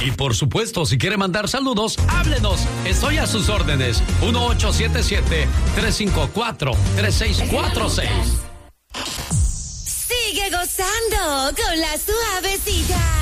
Y por supuesto, si quiere mandar saludos, háblenos. Estoy a sus órdenes. 1877-354-3646. Sigue gozando con la suavecita.